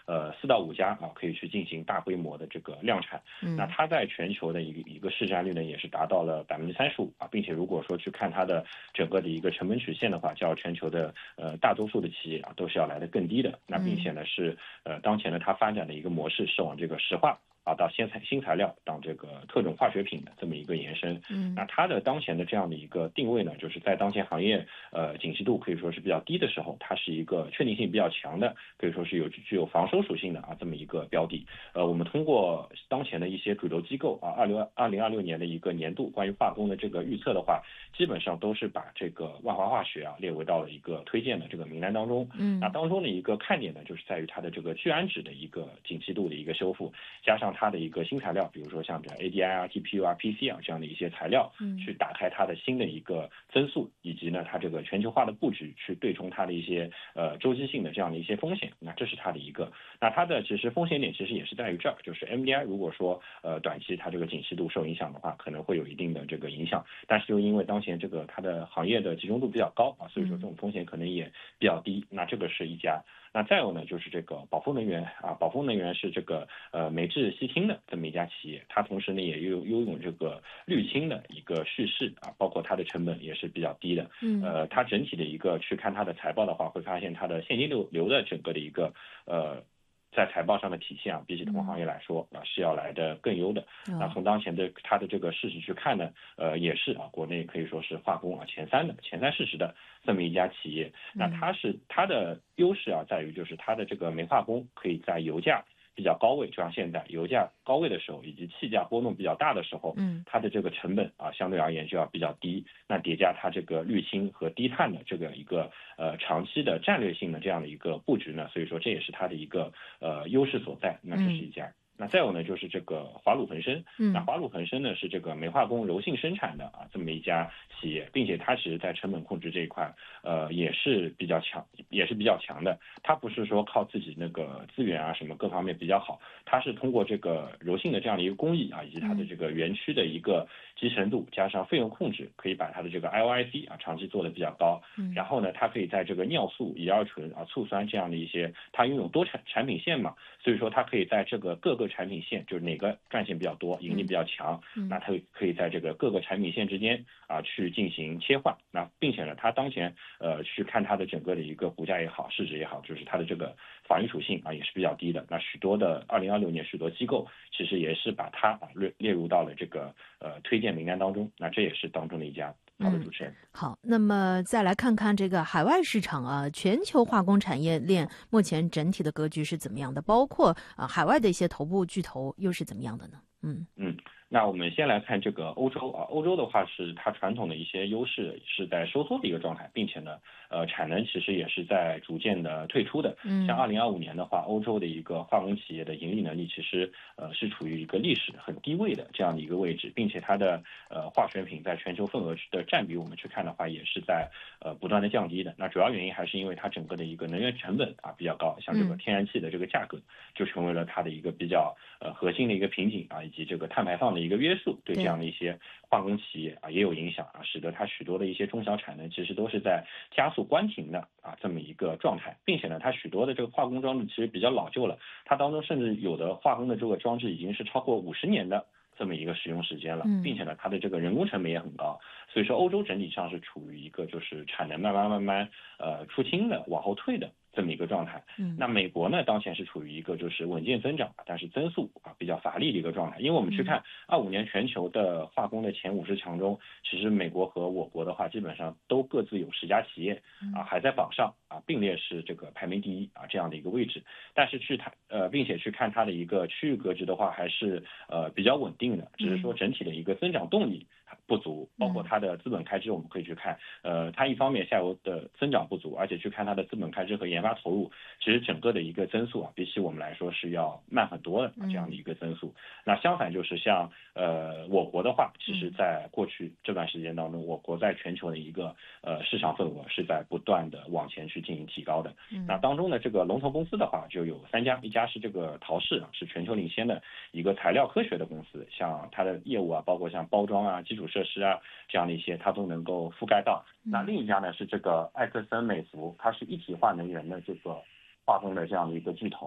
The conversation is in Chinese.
4到5家可以去进行大规模的这个量产。那它在全球的一个市占率呢，也是达到了35%并且如果说去看它的整个的一个成本曲线的话，较全球的大多数的企业都是要来的更低的。那并且呢是当前呢它发展的一个模式是往这个石化到新材料到这个特种化学品的这么一个延伸。那它的当前的这样的一个定位呢，就是在当前行业景气度可以说是比较低的时候，它是一个确定性比较强的，可以说是具有防守属性的这么一个标的。我们通过当前的一些主流机构2026年的一个年度关于化工的这个预测的话，基本上都是把这个万华化学列为到了一个推荐的这个名单当中。那当中的一个看点呢，就是在于它的这个聚氨酯的一个景气度的一个修复，加上它的一个新材料，比如说像ADI TPU PC 这样的一些材料，去打开它的新的一个增速，以及呢它这个全球化的布局，去对冲它的一些周期性的这样的一些风险。那这是它的一个，那它的其实风险点其实也是在于这儿，就是 MDI 如果说短期它这个景气度受影响的话，可能会有一定的这个影响，但是就因为当前这个它的行业的集中度比较高所以说这种风险可能也比较低。那这个是一家。那再有呢，就是这个宝丰能源宝丰能源是这个煤制烯烃的这么一家企业，它同时呢也拥有这个滤清的一个叙事包括它的成本也是比较低的。它整体的一个去看它的财报的话，会发现它的现金流的整个的一个在财报上的体现比起同行业来说是要来的更优的。那从当前的它的这个市值去看呢，也是国内可以说是化工前三市值的这么一家企业。那它的优势在于就是它的这个煤化工可以在油价比较高位，就像现在油价高位的时候，以及气价波动比较大的时候，它的这个成本相对而言就要比较低。那叠加它这个滤清和低碳的这个一个长期的战略性的这样的一个布局呢，所以说这也是它的一个优势所在。那这是一家。那再有呢，就是这个华鲁恒生。那华鲁恒生呢是这个煤化工柔性生产的这么一家企业，并且它其实在成本控制这一块也是比较强的。它不是说靠自己那个资源什么各方面比较好，它是通过这个柔性的这样的一个工艺以及它的这个园区的一个集成度加上费用控制，可以把它的这个 IOIC 长期做的比较高。然后呢，它可以在这个尿素、乙二醇醋酸这样的一些，它拥有多产品线嘛，所以说它可以在这个各个产品线，就是哪个赚钱比较多，盈利比较强，那它可以在这个各个产品线之间去进行切换。那并且呢，它当前去看它的整个的一个股价也好，市值也好，就是它的这个防御属性也是比较低的。那许多的2026年许多机构其实也是把它列入到了这个推荐名单当中。那这也是当中的一家。好的，主持人。 好，那么再来看看这个海外市场全球化工产业链目前整体的格局是怎么样的？包括海外的一些头部巨头又是怎么样的呢？ 那我们先来看这个欧洲欧洲的话是它传统的一些优势是在收缩的一个状态，并且呢产能其实也是在逐渐的退出的。像2025年的话，欧洲的一个化工企业的盈利能力其实是处于一个历史很低位的这样的一个位置，并且它的化学品在全球份额的占比我们去看的话也是在不断的降低的。那主要原因还是因为它整个的一个能源成本比较高，像这个天然气的这个价格就成为了它的一个比较核心的一个瓶颈以及这个碳排放的一个约束，对这样的一些化工企业也有影响使得它许多的一些中小产能其实都是在加速关停的这么一个状态，并且呢它许多的这个化工装置其实比较老旧了，它当中甚至有的化工的这个装置已经是超过50年的这么一个使用时间了，并且呢它的这个人工成本也很高，所以说欧洲整体上是处于一个就是产能慢慢出清的往后退的这么一个状态。那美国呢当前是处于一个就是稳健增长，但是增速比较乏力的一个状态。因为我们去看25年全球的化工的前50强中，其实美国和我国的话基本上都各自有10家企业还在榜上并列是这个排名第一这样的一个位置。但是并且去看它的一个区域格局的话还是比较稳定的，只是说整体的一个增长动力不足，包括它的资本开支我们可以去看它一方面下游的增长不足，而且去看它的资本开支和研发投入，其实整个的一个增速比起我们来说是要慢很多的这样的一个增速。那相反就是像我国的话，其实在过去这段时间当中，我国在全球的一个市场份额是在不断的往前去进行提高的。那当中呢这个龙头公司的话就有3家，一家是这个陶氏是全球领先的一个材料科学的公司，像它的业务包括像包装基础设施这样的一些它都能够覆盖到。那另一家呢是这个艾克森美孚，它是一体化能源的这个化工的这样的一个巨头。